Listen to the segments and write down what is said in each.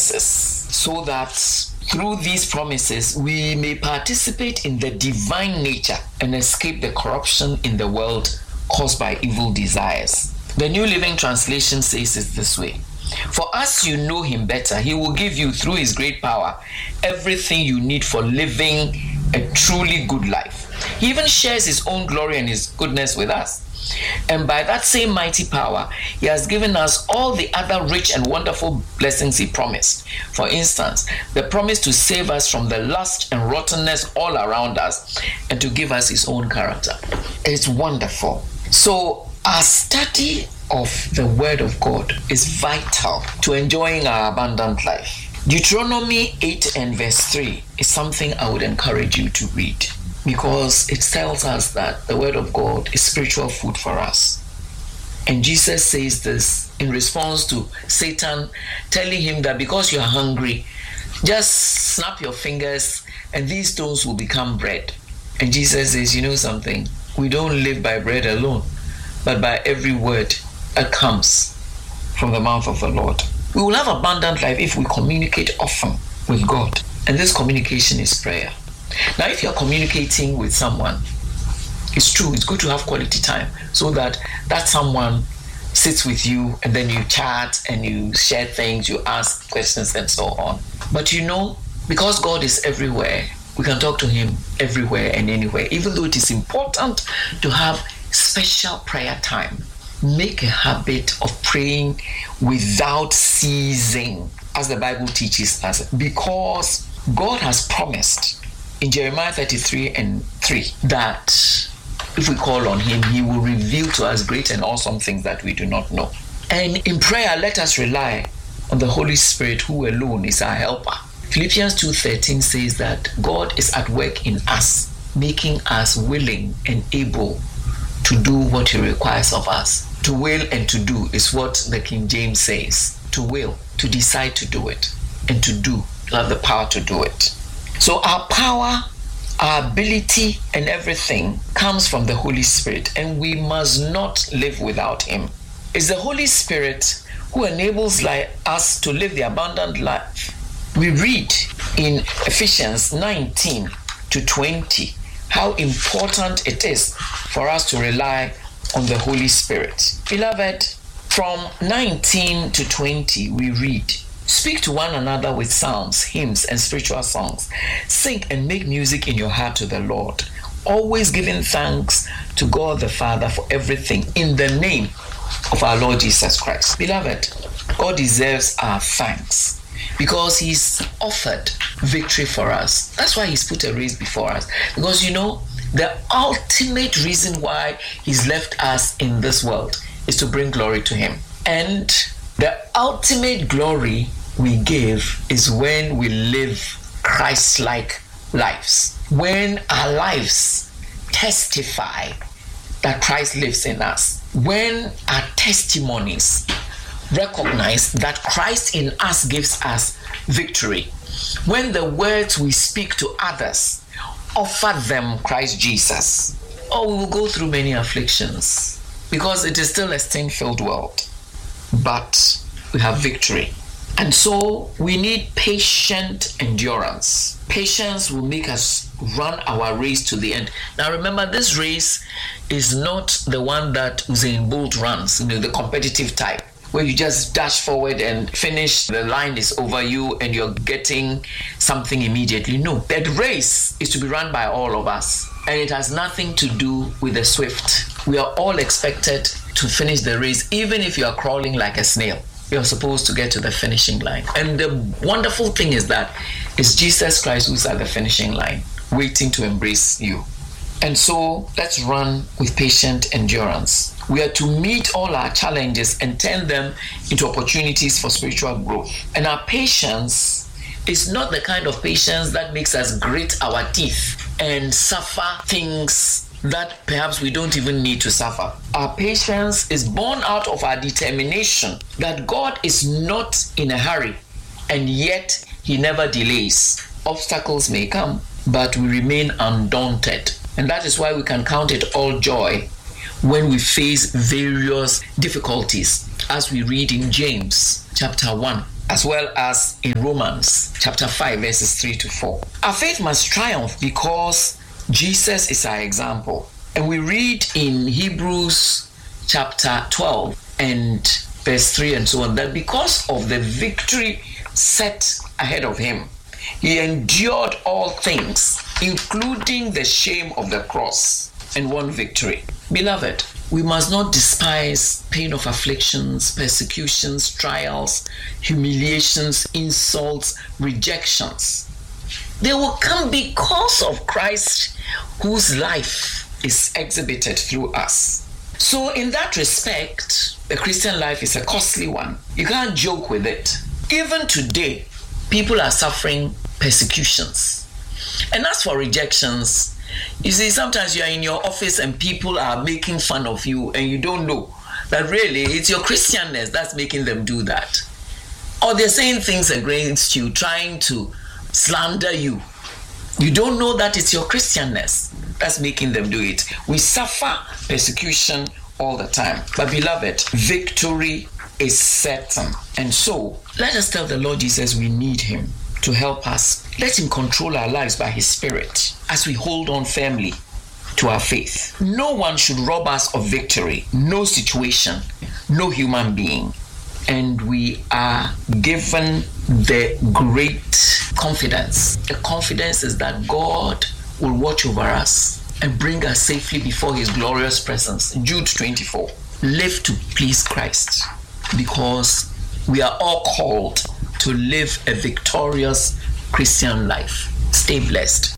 promises, so that through these promises we may participate in the divine nature and escape the corruption in the world caused by evil desires. The New Living Translation says it this way: for as you know him better, he will give you through his great power everything you need for living a truly good life. He even shares his own glory and his goodness with us. And by that same mighty power, he has given us all the other rich and wonderful blessings he promised. For instance, the promise to save us from the lust and rottenness all around us and to give us his own character. It's wonderful. So our study of the Word of God is vital to enjoying our abundant life. Deuteronomy 8 and verse 3 is something I would encourage you to read, because it tells us that the Word of God is spiritual food for us. And Jesus says this in response to Satan telling him that because you are hungry, just snap your fingers and these stones will become bread. And Jesus says, you know something? We don't live by bread alone, but by every word that comes from the mouth of the Lord. We will have abundant life if we communicate often with God. And this communication is prayer. Now, if you're communicating with someone, it's true, it's good to have quality time so that someone sits with you and then you chat and you share things, you ask questions and so on. But you know, because God is everywhere, we can talk to him everywhere and anywhere. Even though it is important to have special prayer time, make a habit of praying without ceasing, as the Bible teaches us, because God has promised in Jeremiah 33 and 3 that if we call on him, he will reveal to us great and awesome things that we do not know. And in prayer, let us rely on the Holy Spirit, who alone is our helper. Philippians 2:13 says that God is at work in us, making us willing and able to do what he requires of us. To will and to do is what the King James says. To will, to decide to do it, and to do, to have the power to do it. So our power, our ability, and everything comes from the Holy Spirit, and we must not live without him. It's the Holy Spirit who enables us to live the abundant life. We read in Ephesians 19 to 20 how important it is for us to rely on the Holy Spirit. Beloved, from 19 to 20 we read, speak to one another with psalms, hymns, and spiritual songs. Sing and make music in your heart to the Lord, always giving thanks to God the Father for everything in the name of our Lord Jesus Christ. Beloved, God deserves our thanks because he's offered victory for us. That's why he's put a race before us. Because you know, the ultimate reason why he's left us in this world is to bring glory to him. And the ultimate glory we give is when we live Christ-like lives. When our lives testify that Christ lives in us. When our testimonies recognize that Christ in us gives us victory. When the words we speak to others offer them Christ Jesus. Oh, we will go through many afflictions because it is still a sin-filled world. But we have victory. And so we need patient endurance. Patience will make us run our race to the end. Now remember, this race is not the one that Usain Bolt runs, the competitive type, where you just dash forward and finish, the line is over you and you're getting something immediately. No, that race is to be run by all of us. And it has nothing to do with the swift. We are all expected to finish the race, even if you are crawling like a snail. You're supposed to get to the finishing line. And the wonderful thing is that it's Jesus Christ who's at the finishing line, waiting to embrace you. And so let's run with patient endurance. We are to meet all our challenges and turn them into opportunities for spiritual growth. And our patience is not the kind of patience that makes us grit our teeth and suffer things that perhaps we don't even need to suffer. Our patience is born out of our determination that God is not in a hurry, and yet he never delays. Obstacles may come, but we remain undaunted. And that is why we can count it all joy when we face various difficulties, as we read in James chapter 1 as well as in Romans chapter 5 verses 3 to 4. Our faith must triumph because Jesus is our example. And we read in Hebrews chapter 12 and verse 3 and so on, that because of the victory set ahead of him, he endured all things, including the shame of the cross, and won victory. Beloved, we must not despise pain of afflictions, persecutions, trials, humiliations, insults, rejections. They will come because of Christ, whose life is exhibited through us. So in that respect, the Christian life is a costly one. You can't joke with it. Even today, people are suffering persecutions. And as for rejections, you see, sometimes you are in your office and people are making fun of you and you don't know that really it's your Christianness that's making them do that. Or they're saying things against you, trying to slander you. You don't know that it's your Christianness that's making them do it. We suffer persecution all the time. But beloved, victory is certain. And so, let us tell the Lord Jesus we need him to help us. Let him control our lives by his Spirit as we hold on firmly to our faith. No one should rob us of victory. No situation, no human being. And we are given the great confidence. The confidence is that God will watch over us and bring us safely before his glorious presence. Jude 24. Live to please Christ, because we are all called to live a victorious Christian life. Stay blessed.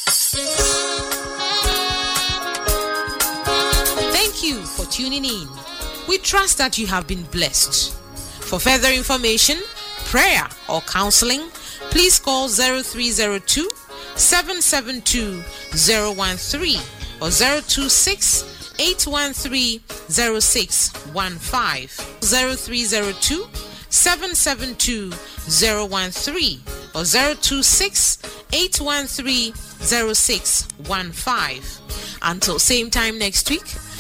Thank you for tuning in. We trust that you have been blessed. For further information, prayer or counseling, please call 0302 772 013 or 026 813 0615, 0302 772 013 or 026 813 0615. Until same time next week,